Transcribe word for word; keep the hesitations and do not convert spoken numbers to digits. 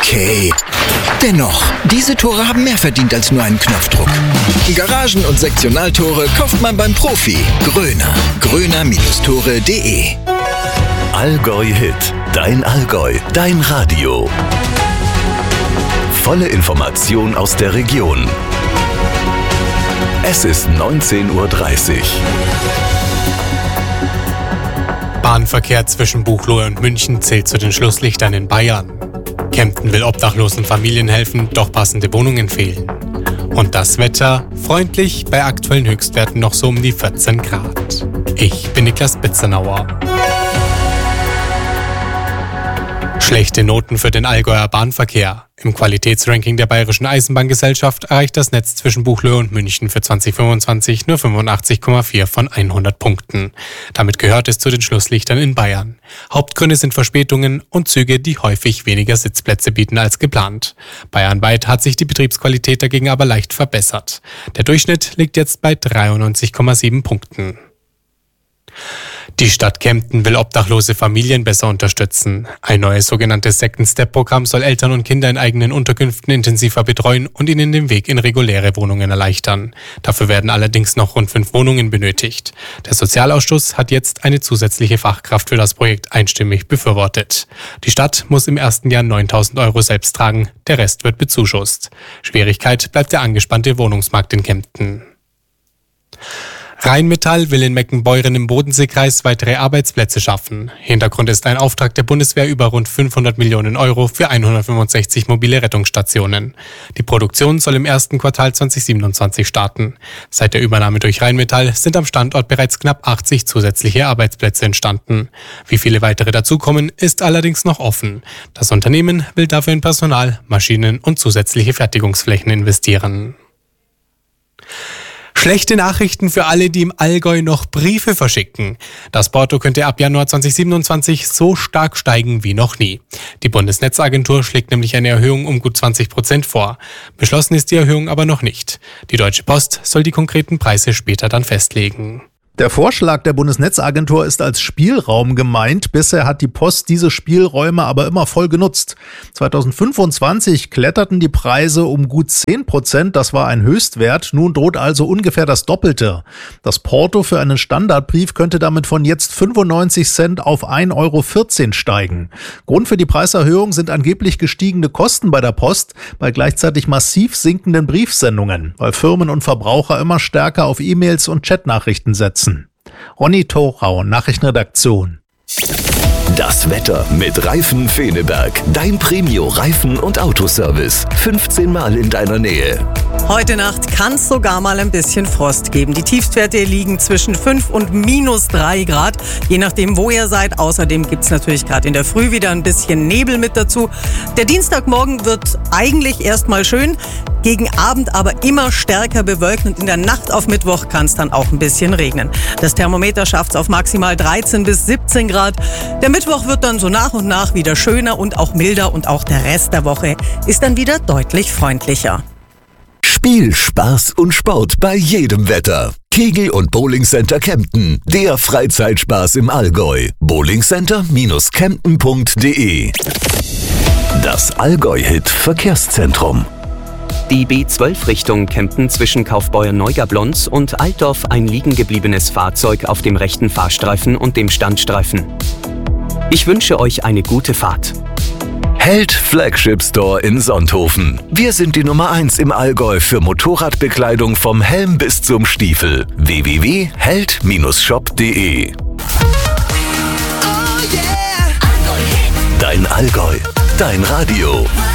Okay. Dennoch, diese Tore haben mehr verdient als nur einen Knopfdruck. Garagen- und Sektionaltore kauft man beim Profi. Gröner. gröner Tore punkt de. Allgäu Hit. Dein Allgäu. Dein Radio. Volle Information aus der Region. Es ist neunzehn Uhr dreißig. Bahnverkehr zwischen Buchloe und München zählt zu den Schlusslichtern in Bayern. Kempten will obdachlosen Familien helfen, doch passende Wohnungen fehlen. Und das Wetter? Freundlich, bei aktuellen Höchstwerten noch so um die vierzehn Grad. Ich bin Niklas Bitzenauer. Schlechte Noten für den Allgäuer Bahnverkehr. Im Qualitätsranking der Bayerischen Eisenbahngesellschaft erreicht das Netz zwischen Buchloe und München für zwanzig fünfundzwanzig nur fünfundachtzig Komma vier von hundert Punkten. Damit gehört es zu den Schlusslichtern in Bayern. Hauptgründe sind Verspätungen und Züge, die häufig weniger Sitzplätze bieten als geplant. Bayernweit hat sich die Betriebsqualität dagegen aber leicht verbessert. Der Durchschnitt liegt jetzt bei dreiundneunzig Komma sieben Punkten. Die Stadt Kempten will obdachlose Familien besser unterstützen. Ein neues sogenanntes Second-Step-Programm soll Eltern und Kinder in eigenen Unterkünften intensiver betreuen und ihnen den Weg in reguläre Wohnungen erleichtern. Dafür werden allerdings noch rund fünf Wohnungen benötigt. Der Sozialausschuss hat jetzt eine zusätzliche Fachkraft für das Projekt einstimmig befürwortet. Die Stadt muss im ersten Jahr neuntausend Euro selbst tragen, der Rest wird bezuschusst. Schwierigkeit bleibt der angespannte Wohnungsmarkt in Kempten. Rheinmetall will in Meckenbeuren im Bodenseekreis weitere Arbeitsplätze schaffen. Hintergrund ist ein Auftrag der Bundeswehr über rund fünfhundert Millionen Euro für hundertfünfundsechzig mobile Rettungsstationen. Die Produktion soll im ersten Quartal zwanzig siebenundzwanzig starten. Seit der Übernahme durch Rheinmetall sind am Standort bereits knapp achtzig zusätzliche Arbeitsplätze entstanden. Wie viele weitere dazukommen, ist allerdings noch offen. Das Unternehmen will dafür in Personal, Maschinen und zusätzliche Fertigungsflächen investieren. Schlechte Nachrichten für alle, die im Allgäu noch Briefe verschicken. Das Porto könnte ab Januar zwanzig siebenundzwanzig so stark steigen wie noch nie. Die Bundesnetzagentur schlägt nämlich eine Erhöhung um gut zwanzig Prozent vor. Beschlossen ist die Erhöhung aber noch nicht. Die Deutsche Post soll die konkreten Preise später dann festlegen. Der Vorschlag der Bundesnetzagentur ist als Spielraum gemeint. Bisher hat die Post diese Spielräume aber immer voll genutzt. zwanzig fünfundzwanzig kletterten die Preise um gut zehn Prozent. Das war ein Höchstwert. Nun droht also ungefähr das Doppelte. Das Porto für einen Standardbrief könnte damit von jetzt fünfundneunzig Cent auf ein Euro vierzehn steigen. Grund für die Preiserhöhung sind angeblich gestiegene Kosten bei der Post, bei gleichzeitig massiv sinkenden Briefsendungen, weil Firmen und Verbraucher immer stärker auf E-Mails und Chatnachrichten setzen. Ronny Thorau, Nachrichtenredaktion. Das Wetter mit Reifen Feneberg. Dein Premio-Reifen- und Autoservice. fünfzehn Mal in deiner Nähe. Heute Nacht kann es sogar mal ein bisschen Frost geben. Die Tiefstwerte liegen zwischen fünf und minus drei Grad, je nachdem, wo ihr seid. Außerdem gibt es natürlich gerade in der Früh wieder ein bisschen Nebel mit dazu. Der Dienstagmorgen wird eigentlich erstmal schön, gegen Abend aber immer stärker bewölkt und in der Nacht auf Mittwoch kann es dann auch ein bisschen regnen. Das Thermometer schafft es auf maximal dreizehn bis siebzehn Grad. Der Mittwoch wird dann so nach und nach wieder schöner und auch milder und auch der Rest der Woche ist dann wieder deutlich freundlicher. Spiel, Spaß und Sport bei jedem Wetter. Kegel- und Bowlingcenter Kempten. Der Freizeitspaß im Allgäu. bowlingcenter Bindestrich kempten Punkt de. Das Allgäu-Hit Verkehrszentrum. Die B zwölf Richtung Kempten zwischen Kaufbeuern-Neugablonz und Altdorf ein liegen gebliebenes Fahrzeug auf dem rechten Fahrstreifen und dem Standstreifen. Ich wünsche euch eine gute Fahrt. Held Flagship Store in Sonthofen. Wir sind die Nummer eins im Allgäu für Motorradbekleidung vom Helm bis zum Stiefel. w w w punkt held Bindestrich shop punkt de. Dein Allgäu, dein Radio.